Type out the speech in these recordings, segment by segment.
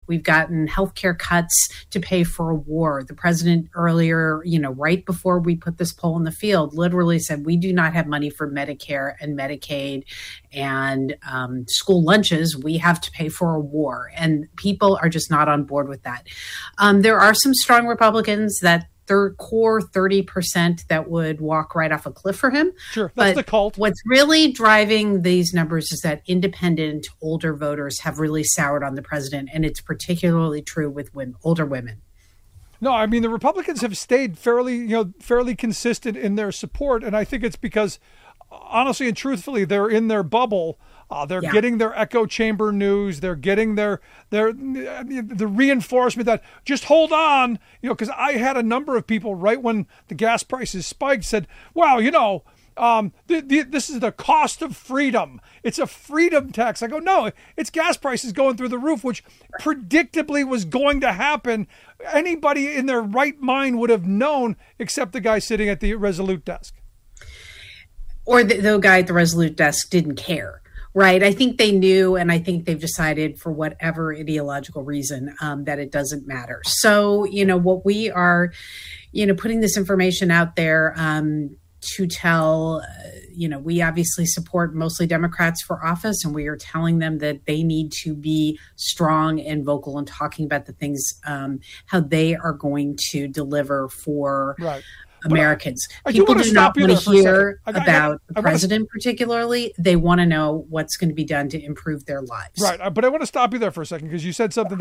We've gotten healthcare cuts to pay for a war. The president earlier, right before we put this poll in the field, literally said, we do not have money for Medicare and Medicaid and school lunches. We have to pay for a war. And people are just not on board with that. There are some strong Republicans that core 30% that would walk right off a cliff for him. Sure, that's the cult. What's really driving these numbers is that independent older voters have really soured on the president, and it's particularly true with older women. No, I mean, the Republicans have stayed fairly consistent in their support, and I think it's because, honestly and truthfully, they're in their bubble. They're getting their echo chamber news. They're getting the reinforcement that just hold on, because I had a number of people right when the gas prices spiked said, wow, this is the cost of freedom. It's a freedom tax. I go, no, it's gas prices going through the roof, which predictably was going to happen. Anybody in their right mind would have known, except the guy sitting at the Resolute desk. Or the guy at the Resolute desk didn't care. Right. I think they knew, and I think they've decided for whatever ideological reason that it doesn't matter. So, what we are, putting this information out there to tell, we obviously support mostly Democrats for office, and we are telling them that they need to be strong and vocal and talking about the things, how they are going to deliver for Americans. People do not want to hear about the president particularly. They want to know what's going to be done to improve their lives. Right. But I want to stop you there for a second because you said something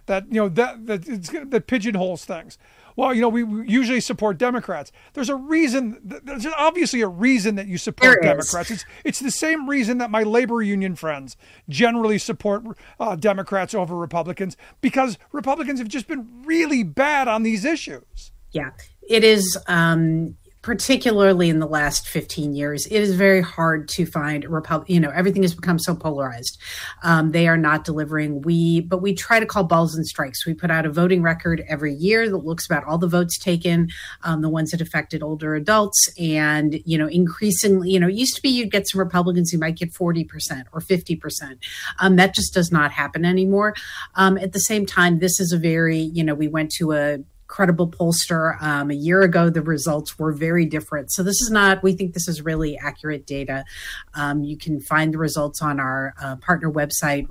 that pigeonholes things. Well, we usually support Democrats. There's a reason. There's obviously a reason that you support Democrats. It's the same reason that my labor union friends generally support Democrats over Republicans, because Republicans have just been really bad on these issues. Yeah. It is, particularly in the last 15 years, it is very hard to find everything has become so polarized. They are not delivering. But we try to call balls and strikes. We put out a voting record every year that looks about all the votes taken, the ones that affected older adults. And, increasingly, it used to be you'd get some Republicans who might get 40% or 50%. That just does not happen anymore. At the same time, this is a very, we went to a credible pollster. A year ago, the results were very different. So we think this is really accurate data. You can find the results on our partner website,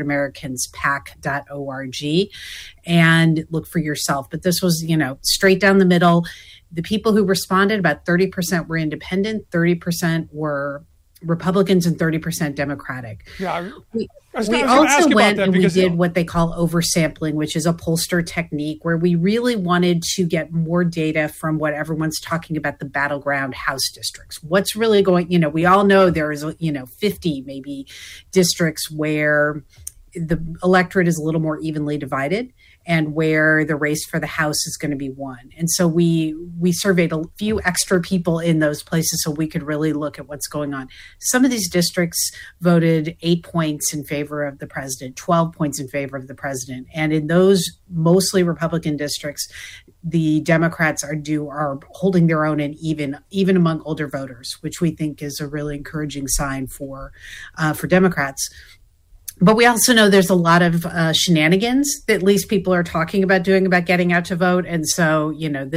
retiredamericans.pac.org, and look for yourself. But this was, straight down the middle. The people who responded, about 30% were independent, 30% were Republicans, and 30% Democratic. Yeah. We also went and we did what they call oversampling, which is a pollster technique where we really wanted to get more data from what everyone's talking about, the battleground House districts. What's really going, we all know there is, 50 maybe districts where the electorate is a little more evenly divided and where the race for the House is going to be won. And so we surveyed a few extra people in those places so we could really look at what's going on. Some of these districts voted 8 points in favor of the president, 12 points in favor of the president. And in those mostly Republican districts, the Democrats are holding their own, and even among older voters, which we think is a really encouraging sign for Democrats. But we also know there's a lot of shenanigans that at least people are talking about doing about getting out to vote. And so,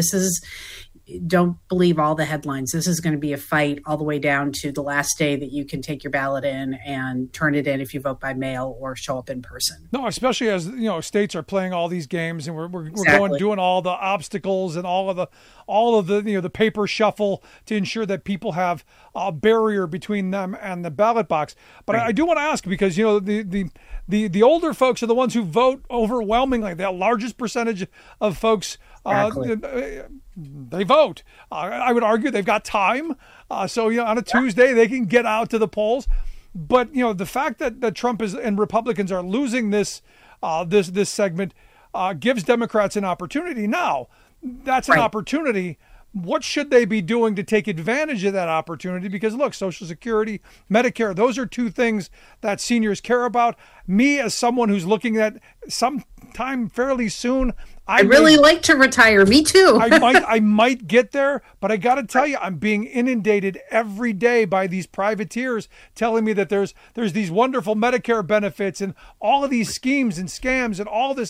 don't believe all the headlines. This is going to be a fight all the way down to the last day that you can take your ballot in and turn it in if you vote by mail or show up in person. No, especially as states are playing all these games, and we're doing all the obstacles and all of the paper shuffle to ensure that people have a barrier between them and the ballot box. But I do want to ask, because the older folks are the ones who vote overwhelmingly. The largest percentage of folks they vote. I would argue they've got time. So on a Tuesday they can get out to the polls. But the fact that Trump and Republicans are losing this segment gives Democrats an opportunity. Now, that's an opportunity. What should they be doing to take advantage of that opportunity? Because look, Social Security, Medicare, those are two things that seniors care about. Me, as someone who's looking at sometime fairly soon, I'd really like to retire. Me too. I might get there, but I got to tell you, I'm being inundated every day by these privateers telling me that there's these wonderful Medicare benefits and all of these schemes and scams and all this